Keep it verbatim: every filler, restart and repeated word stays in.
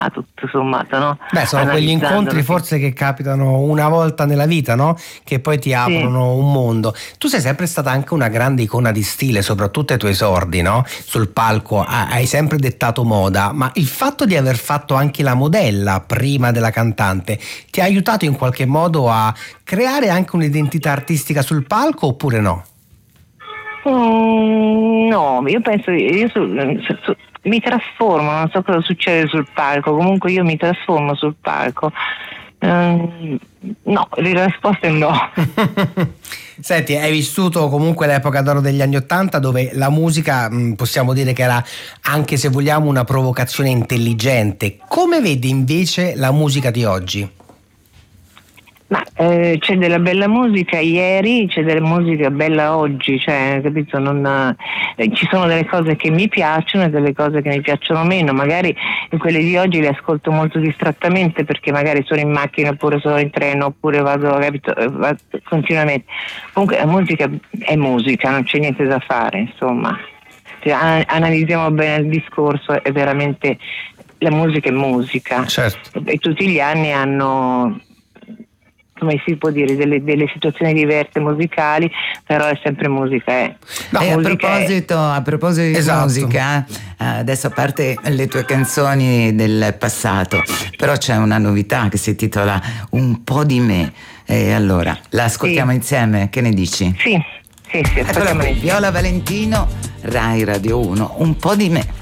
tutto sommato, no? Beh, sono quegli incontri forse che capitano una volta nella vita, no? Che poi ti aprono sì. un mondo. Tu sei sempre stata anche una grande icona di stile, soprattutto ai tuoi esordi, no? Sul palco hai sempre dettato moda, ma il fatto di aver fatto anche la modella prima della cantante ti ha aiutato in qualche modo a creare anche un'identità artistica sul palco oppure no? Mm, no, io penso io su, su, su, mi trasformo, non so cosa succede sul palco, comunque io mi trasformo sul palco. Um, no, la risposta è no. Senti, hai vissuto comunque l'epoca d'oro degli anni Ottanta, dove la musica mh, possiamo dire che era, anche se vogliamo, una provocazione intelligente. Come vedi invece la musica di oggi? Ma eh, c'è della bella musica ieri, c'è della musica bella oggi, cioè, capito? Non, eh, ci sono delle cose che mi piacciono e delle cose che mi piacciono meno, magari quelle di oggi le ascolto molto distrattamente perché magari sono in macchina oppure sono in treno oppure vado, capito, vado continuamente. Comunque la musica è musica, non c'è niente da fare, insomma. Se analizziamo bene il discorso, è veramente, la musica è musica. Certo. E tutti gli anni hanno, come si può dire, delle, delle situazioni diverse musicali, però è sempre musica. Eh. No, e musica a proposito, è... a proposito di esatto. musica, adesso a parte le tue canzoni del passato, però c'è una novità che si intitola Un po' di me. E allora, la ascoltiamo sì. insieme, che ne dici? Sì, sì, sì. Eccola qui, Viola Valentino, Rai Radio uno, Un po' di me.